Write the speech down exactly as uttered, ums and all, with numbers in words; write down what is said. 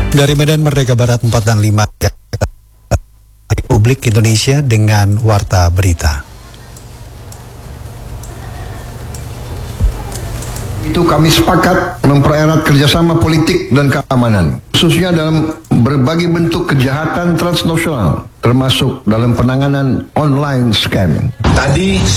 Dari Medan Merdeka Barat empat dan lima, Republik Indonesia dengan Warta Berita. Itu kami sepakat mempererat kerjasama politik dan keamanan, khususnya dalam berbagai bentuk kejahatan transnasional, termasuk dalam penanganan online scam. Tadi